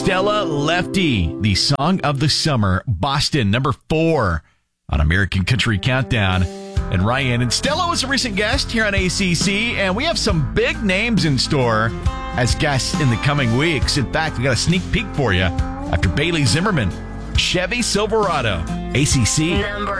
Stella Lefty, the song of the summer, Boston, number 4 on American Country Countdown. And Ryan and Stella was a recent guest here on ACC, and we have some big names in store as guests in the coming weeks. In fact, we got a sneak peek for you after Bailey Zimmerman, Chevy Silverado, ACC. Number